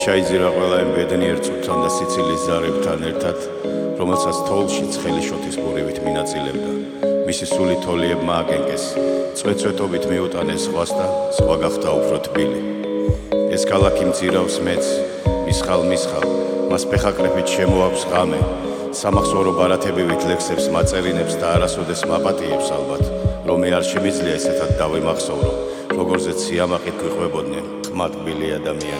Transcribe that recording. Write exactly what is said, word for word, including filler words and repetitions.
ჩაიძირა ყველა იმ ბედნიერ წუთთან და სიცილის ზარებთან ერთად, რომელსაც თოვლში ცხელი შოთის ბურივით მინაწილებდა. მისი სული თოლიებმა აკენკეს, წვეწვეტობით მიუტანეს ზღვას და ზღვა გახდა უფრო თბილი. ეს ქალაქი მძირავს მეც, მისხალ მისხალ, მას ფეხაკრეფით შემოაქვს ღამე, სამახსოვრო ბარათებივით ლექსებს მაწერინებს და არასოდეს მაპატიებს ალბათ, რომ მე არ შემიძლია ესეთად დავემახსოვრო, როგორზეც სიამაყით გვიყვებოდნენ ყმადბილი ადამიანები.